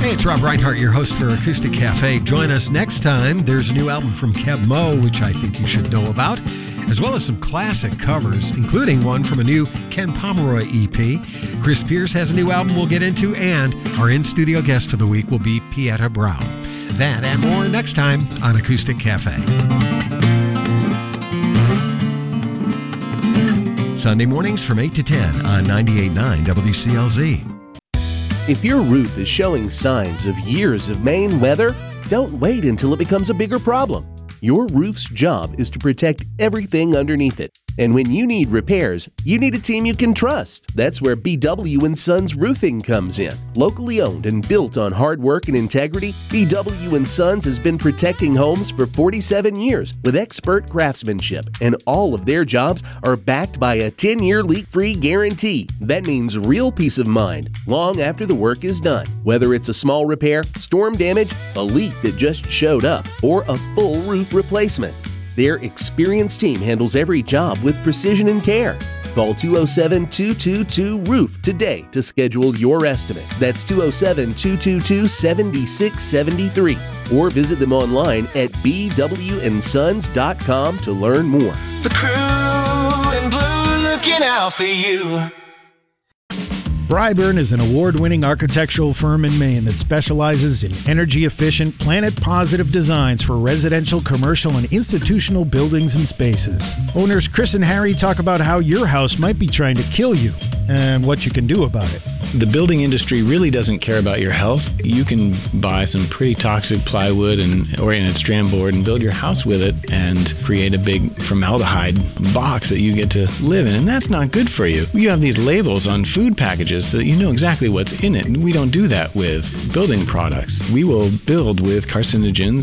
Hey, it's Rob Reinhart, your host for Acoustic Cafe. Join us next time. There's a new album from Keb Mo, which I think you should know about, as well as some classic covers, including one from a new Ken Pomeroy EP. Chris Pierce has a new album we'll get into, and our in-studio guest for the week will be Pieta Brown. That and more next time on Acoustic Cafe. Sunday mornings from 8 to 10 on 98.9 WCLZ. If your roof is showing signs of years of Maine weather, don't wait until it becomes a bigger problem. Your roof's job is to protect everything underneath it. And when you need repairs, you need a team you can trust. That's where BW & Sons Roofing comes in. Locally owned and built on hard work and integrity, BW & Sons has been protecting homes for 47 years with expert craftsmanship, and all of their jobs are backed by a 10-year leak-free guarantee. That means real peace of mind long after the work is done. Whether it's a small repair, storm damage, a leak that just showed up, or a full roof replacement, their experienced team handles every job with precision and care. Call 207-222-ROOF today to schedule your estimate. That's 207-222-7673. Or visit them online at bwnsons.com to learn more. The crew in blue looking out for you. Bryburn is an award-winning architectural firm in Maine that specializes in energy-efficient, planet-positive designs for residential, commercial, and institutional buildings and spaces. Owners Chris and Harry talk about how your house might be trying to kill you and what you can do about it. The building industry really doesn't care about your health. You can buy some pretty toxic plywood and oriented strand board and build your house with it and create a big formaldehyde box that you get to live in, and that's not good for you. You have these labels on food packages so that you know exactly what's in it, and we don't do that with building products. We will build with carcinogens